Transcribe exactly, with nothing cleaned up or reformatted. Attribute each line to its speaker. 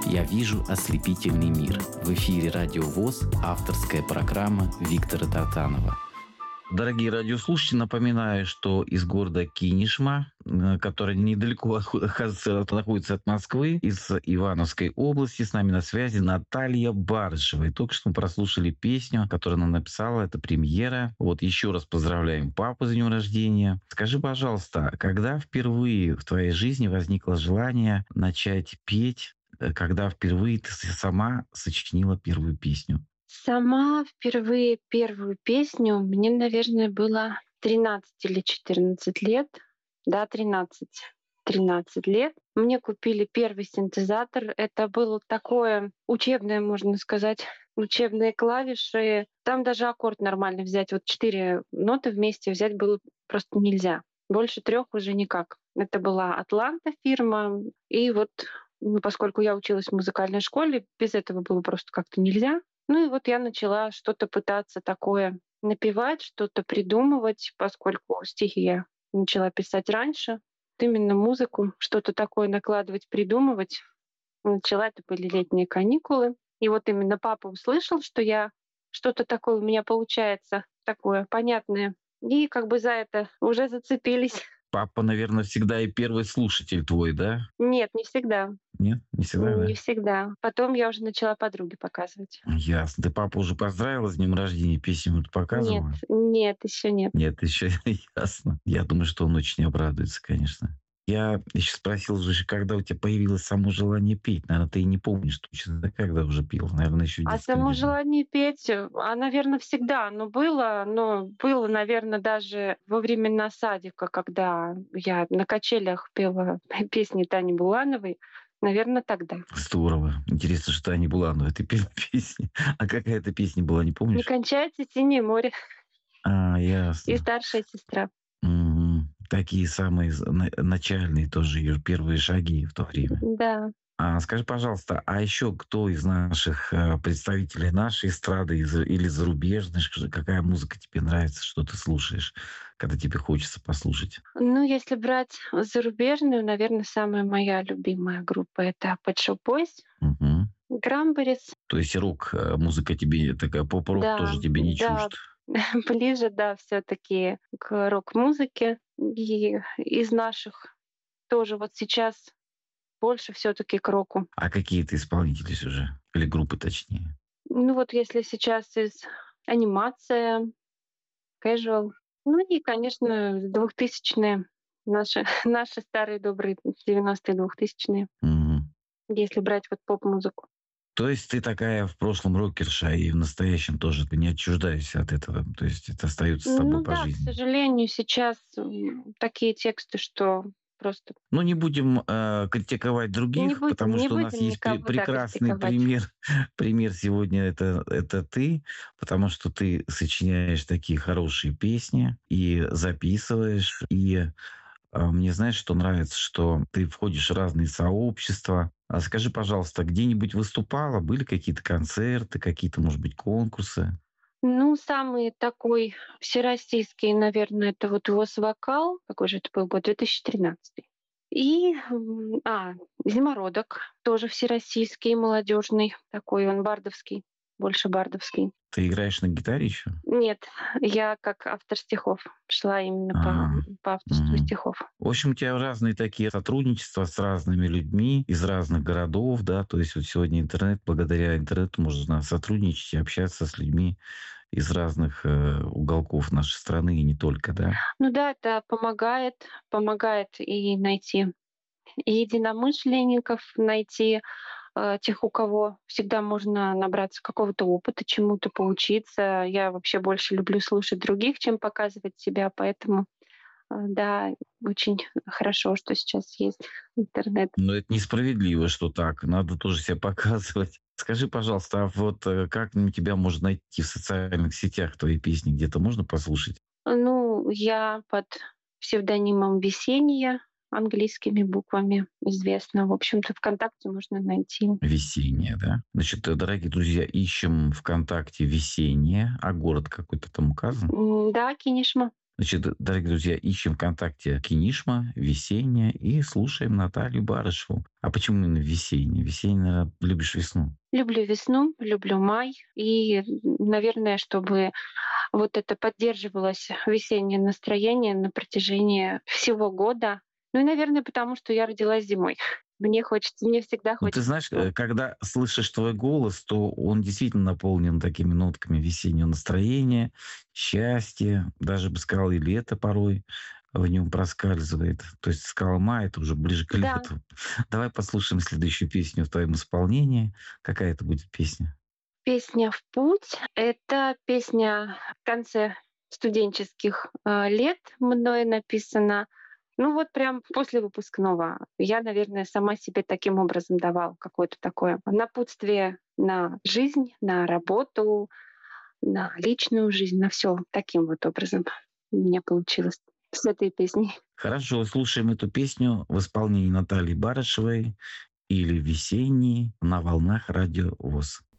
Speaker 1: «Я вижу ослепительный мир». В эфире «Радио ВОС», авторская программа Виктора Тартанова.
Speaker 2: Дорогие радиослушатели, напоминаю, что из города Кинешма, который недалеко оказывается, находится от Москвы, из Ивановской области, с нами на связи Наталья Барышева. И только что мы прослушали песню, которую она написала, это премьера. Вот еще раз поздравляем папу с днем рождения. Скажи, пожалуйста, когда впервые в твоей жизни возникло желание начать петь, когда впервые ты сама сочинила первую песню?
Speaker 3: Сама впервые первую песню мне, наверное, было тринадцать или четырнадцать лет. Да, тринадцать. тринадцать лет. Мне купили первый синтезатор. Это было такое учебное, можно сказать, учебные клавиши. Там даже аккорд нормально взять. Вот четыре ноты вместе взять было просто нельзя. Больше трех уже никак. Это была Атланта фирма. И вот, ну, поскольку я училась в музыкальной школе, без этого было просто как-то нельзя. Ну и вот я начала что-то пытаться такое напевать, что-то придумывать, поскольку стихи я начала писать раньше. Именно музыку, что-то такое накладывать, придумывать. Начала, это были летние каникулы. И вот именно папа услышал, что я что-то такое у меня получается, такое понятное. И как бы за это уже зацепились.
Speaker 2: Папа, наверное, всегда и первый слушатель твой, да?
Speaker 3: Нет, не всегда.
Speaker 2: Нет, не всегда,
Speaker 3: Не
Speaker 2: да?
Speaker 3: всегда. Потом я уже начала подруге показывать.
Speaker 2: Ясно. Ты папу уже поздравила с днем рождения, песню ему показывала?
Speaker 3: Нет, нет, еще нет.
Speaker 2: Нет, еще ясно. Я думаю, что он очень обрадуется, конечно. Я еще спросил уже, когда у тебя появилось само желание петь. Наверное, ты и не помнишь точно, да, когда уже пел. Наверное, еще
Speaker 3: А
Speaker 2: детское
Speaker 3: само
Speaker 2: время.
Speaker 3: желание петь, а, наверное, всегда оно было, но было, наверное, даже во времена садика, когда я на качелях пела песни Тани Булановой, наверное, тогда.
Speaker 2: Здорово. Интересно, что Таня Буланова, ты пела песни. А какая это песня была, не
Speaker 3: Не
Speaker 2: помнишь?
Speaker 3: кончается синее море
Speaker 2: А,
Speaker 3: и
Speaker 2: ясно.
Speaker 3: старшая сестра.
Speaker 2: Мгм. Такие самые з- на- начальные тоже ее первые шаги в то время.
Speaker 3: Да.
Speaker 2: А скажи, пожалуйста, а еще кто из наших э, представителей нашей эстрады из- или зарубежной, ш- какая музыка тебе нравится, что ты слушаешь, когда тебе хочется послушать?
Speaker 3: Ну, если брать зарубежную, наверное, самая моя любимая группа — это Pet Shop Boys,
Speaker 2: Мгм.
Speaker 3: Cranberries.
Speaker 2: То есть рок, э, музыка тебе, такая поп-рок
Speaker 3: Да,
Speaker 2: тоже тебе не
Speaker 3: да,
Speaker 2: чужд?
Speaker 3: ближе, да, все таки к рок-музыке. И из наших тоже вот сейчас больше все таки к року.
Speaker 2: А какие ты исполнители уже? Или группы точнее?
Speaker 3: Ну вот если сейчас из анимация, casual, ну и, конечно, двухтысячные, наши наши старые добрые девяностые, двухтысячные,
Speaker 2: Мгм.
Speaker 3: если брать вот поп-музыку.
Speaker 2: То есть ты такая в прошлом рокерша, и в настоящем тоже ты не отчуждаешься от этого. То есть это остается с тобой
Speaker 3: Ну
Speaker 2: по
Speaker 3: да, к
Speaker 2: жизни.
Speaker 3: сожалению, сейчас, м, такие тексты, что просто
Speaker 2: Ну, не будем э, критиковать
Speaker 3: не
Speaker 2: других,
Speaker 3: будем
Speaker 2: потому
Speaker 3: не
Speaker 2: что у нас
Speaker 3: будем
Speaker 2: есть пре-
Speaker 3: никого, да,
Speaker 2: прекрасный
Speaker 3: критиковать.
Speaker 2: пример. Пример сегодня это, это ты, потому что ты сочиняешь такие хорошие песни и записываешь. И а, мне, знаешь, что нравится, что ты входишь в разные сообщества. А скажи, пожалуйста, где-нибудь выступала? Были какие-то концерты, какие-то, может быть, конкурсы?
Speaker 3: Ну, самый такой всероссийский, наверное, это вот ВОС-вокал. Какой же это был год? две тысячи тринадцатый. И, м, а, «Зимородок» тоже всероссийский, молодежный, такой он бардовский, больше бардовский.
Speaker 2: Ты играешь на гитаре еще?
Speaker 3: Нет, я как автор стихов шла именно по
Speaker 2: Ага.
Speaker 3: по авторству
Speaker 2: Мгм.
Speaker 3: стихов.
Speaker 2: В общем, у тебя разные такие сотрудничества с разными людьми из разных городов, да, то есть вот сегодня интернет, благодаря интернету можно сотрудничать и общаться с людьми из разных э, уголков нашей страны и не только, да.
Speaker 3: Ну да, это помогает, помогает и найти и единомышленников, найти э, тех, у кого всегда можно набраться какого-то опыта, чему-то поучиться. Я вообще больше люблю слушать других, чем показывать себя, поэтому э, да, очень хорошо, что сейчас есть интернет.
Speaker 2: Но это несправедливо, что так. Надо тоже себя показывать. Скажи, пожалуйста, а вот э, как м, тебя можно найти в социальных сетях, твои песни где-то можно послушать?
Speaker 3: Ну, я под псевдонимом Весенняя, английскими буквами известна. В общем-то, ВКонтакте можно найти.
Speaker 2: Весеннее, да? Значит, э, дорогие друзья, ищем ВКонтакте «Весеннее». А город какой-то там указан?
Speaker 3: М, Да, Кинешма.
Speaker 2: Значит, дорогие друзья, ищем ВКонтакте Кинишма, весенняя, и слушаем Наталью Барышеву. А почему именно весенняя? Весенняя, наверное, любишь весну.
Speaker 3: Люблю весну, люблю май. И, наверное, чтобы вот это поддерживалось весеннее настроение на протяжении всего года. Ну и, наверное, потому что я родилась зимой. Мне хочется, мне всегда
Speaker 2: Ну, ты
Speaker 3: хочется.
Speaker 2: знаешь, э, когда слышишь твой голос, то он действительно наполнен такими нотками весеннего настроения, счастья, даже бы сказал, и лето порой в нем проскальзывает. То есть сказал май, это уже ближе к
Speaker 3: Да,
Speaker 2: лету. Давай послушаем следующую песню в твоем исполнении. Какая это будет песня?
Speaker 3: песня «В путь» — это песня в конце студенческих э, лет мной написана. Ну вот прям после выпускного. Я, наверное, сама себе таким образом давала какое-то такое напутствие на жизнь, на работу, на личную жизнь, на все таким вот образом у меня получилось с этой песней.
Speaker 2: Хорошо, слушаем эту песню в исполнении Натальи Барышевой или «Весенний» на волнах Радио ВОС.